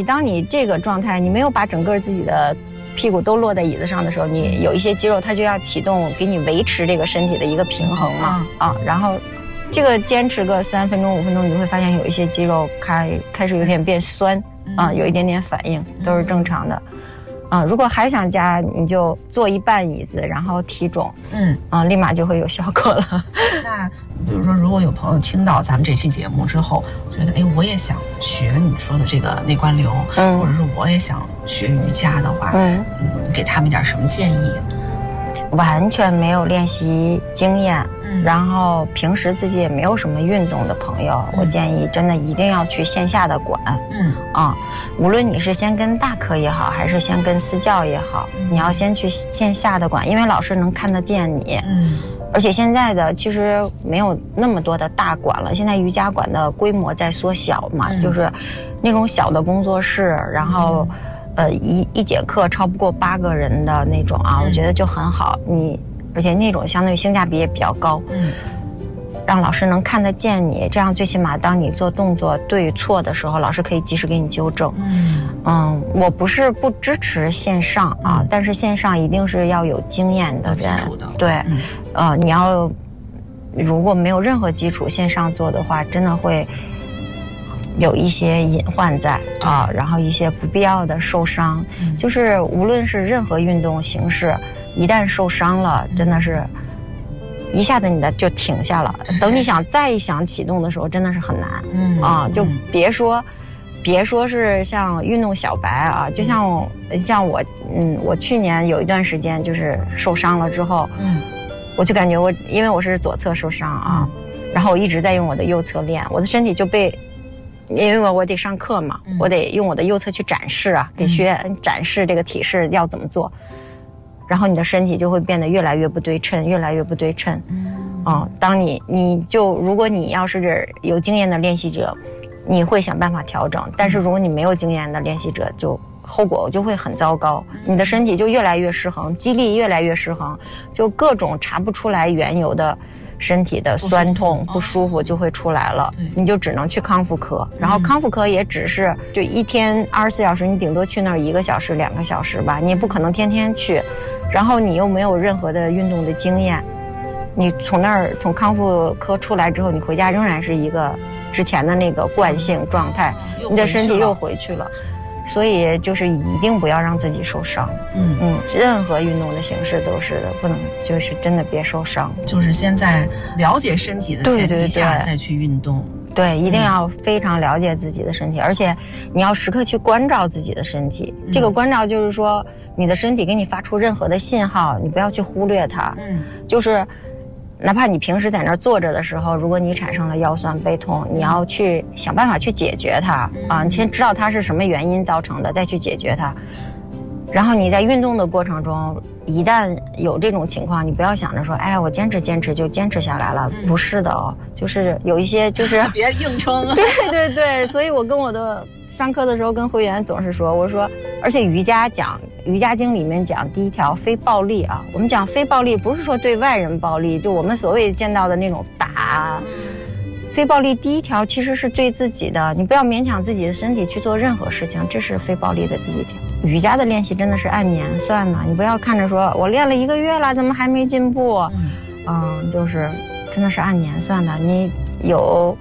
当你这个状态，你没有把整个自己的屁股都落在椅子上的时候，你有一些肌肉它就要启动，给你维持这个身体的一个平衡嘛。然后这个坚持个3分钟5分钟，你会发现有一些肌肉开始有点变酸有一点点反应，都是正常的。如果还想加，你就坐一半椅子，然后提踵，立马就会有效果了。 那比如说，如果有朋友听到咱们这期节目之后，觉得我也想学你说的这个内观流，或者是我也想学瑜伽的话，给他们点什么建议？ 完全没有练习经验，然后平时自己也没有什么运动的朋友，我建议真的一定要去线下的馆。无论你是先跟大课也好，还是先跟私教也好，你要先去线下的馆，因为老师能看得见你。而且现在的其实没有那么多的大馆了，现在瑜伽馆的规模在缩小嘛，就是那种小的工作室，然后一节课超不过8个人的那种我觉得就很好。而且那种相对于性价比也比较高，让老师能看得见你，这样最起码当你做动作对错的时候，老师可以及时给你纠正。我不是不支持线上但是线上一定是要有经验的人， 基础的。 对，你要如果没有任何基础，线上做的话，真的会有一些隐患在然后一些不必要的受伤。就是无论是任何运动形式，一旦受伤了，真的是一下子你的就停下了，等你再想启动的时候，真的是很难。就别说是像运动小白就像我我去年有一段时间就是受伤了之后，我就感觉因为我是左侧受伤然后我一直在用我的右侧练，我的身体就被，因为我得上课嘛，我得用我的右侧去展示给学员展示这个体式要怎么做，然后你的身体就会变得越来越不对称，越来越不对称。当如果你要是有经验的练习者，你会想办法调整，但是如果你没有经验的练习者，就后果就会很糟糕，你的身体就越来越失衡，肌力越来越失衡，就各种查不出来缘由的身体的酸痛不舒服就会出来了，你就只能去康复科，然后康复科也只是就一天24小时，你顶多去那儿1个小时2个小时吧，你也不可能天天去，然后你又没有任何的运动的经验，你从康复科出来之后，你回家仍然是一个之前的那个惯性状态，你的身体又回去了。所以就是一定不要让自己受伤。任何运动的形式都是的，不能就是真的别受伤。 就是先在了解身体的前提下再去运动。 对，一定要非常了解自己的身体，而且你要时刻去关照自己的身体。这个关照就是说，你的身体给你发出任何的信号，你不要去忽略它。就是哪怕你平时在那儿坐着的时候，如果你产生了腰酸背痛，你要去想办法去解决它你先知道它是什么原因造成的，再去解决它。然后你在运动的过程中，一旦有这种情况，你不要想着说，我坚持就坚持下来了，不是的就是有一些就是别硬撑。 对，所以我跟我的上课的时候跟会员总是说，我说，而且瑜伽经里面讲第一条非暴力我们讲非暴力不是说对外人暴力，就我们所谓见到的那种打。非暴力第一条其实是对自己的，你不要勉强自己的身体去做任何事情，这是非暴力的第一条。瑜伽的练习真的是按年算的，你不要看着说我练了1个月了，怎么还没进步？就是真的是按年算的，你有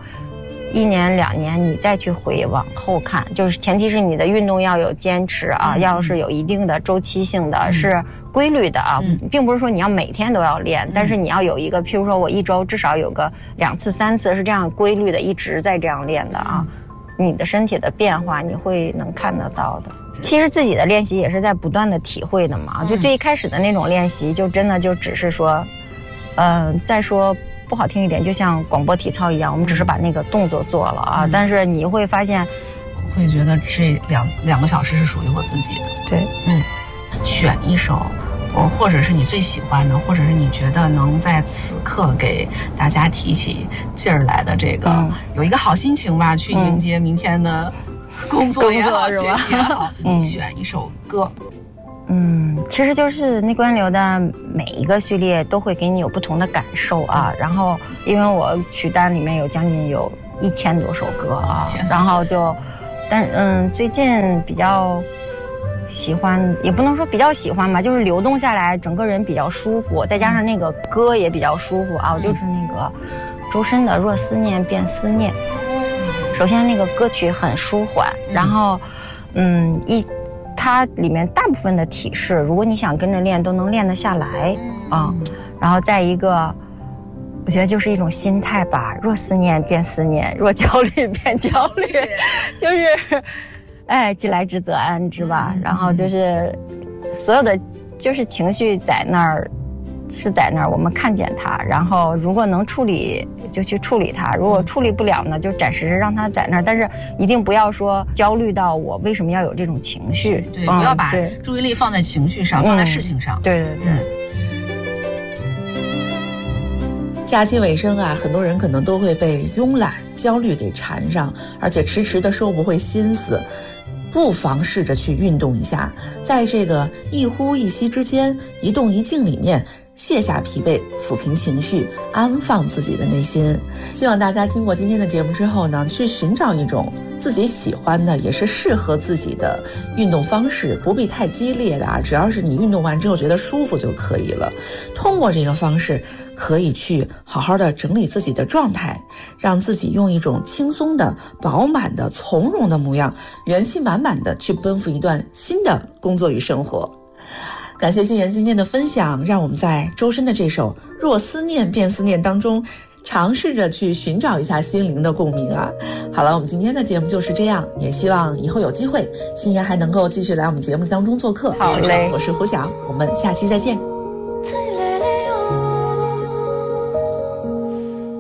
1年2年，你再去往后看，就是前提是你的运动要有坚持要是有一定的周期性的，是规律的并不是说你要每天都要练，但是你要有一个，譬如说我1周至少有个2次3次是这样规律的，一直在这样练的你的身体的变化你会能看得到的。其实自己的练习也是在不断的体会的嘛，就最一开始的那种练习就真的就只是说再说不好听一点，就像广播体操一样，我们只是把那个动作做了但是你会发现会觉得这两个小时是属于我自己的。 对， 选一首或者是你最喜欢的，或者是你觉得能在此刻给大家提起劲儿来的这个有一个好心情吧，去迎接明天的工作也好，学习也好，你选一首歌。 其实就是内观流的每一个序列都会给你有不同的感受然后因为我曲单里面有将近有1000多首歌然后就但最近比较喜欢，也不能说比较喜欢吧，就是流动下来，整个人比较舒服，再加上那个歌也比较舒服啊，就是那个周深的《若思念便思念》。首先那个歌曲很舒缓，然后它里面大部分的体式，如果你想跟着练，都能练得下来啊。然后再一个，我觉得就是一种心态吧，若思念便思念，若焦虑便焦虑，就是既来之则安之吧。然后就是所有的就是情绪在那儿，我们看见它，然后如果能处理就去处理它，如果处理不了呢，就暂时让它在那儿，但是一定不要说焦虑到我为什么要有这种情绪， 对，不要把注意力放在情绪上，放在事情上。 对。 假期尾声啊，很多人可能都会被慵懒、焦虑给缠上，而且迟迟的收不回心思。不妨试着去运动一下，在这个一呼一吸之间，一动一静里面卸下疲惫，抚平情绪，安放自己的内心。希望大家听过今天的节目之后呢，去寻找一种自己喜欢的，也是适合自己的运动方式，不必太激烈的啊，只要是你运动完之后觉得舒服就可以了。通过这个方式，可以去好好的整理自己的状态，让自己用一种轻松的、饱满的、从容的模样，元气满满的去奔赴一段新的工作与生活。感谢欣妍今天的分享，让我们在周深的这首《若思念便思念》当中尝试着去寻找一下心灵的共鸣啊。好了，我们今天的节目就是这样，也希望以后有机会欣妍还能够继续来我们节目当中做客。 好嘞， 我是胡晓，我们下期再见。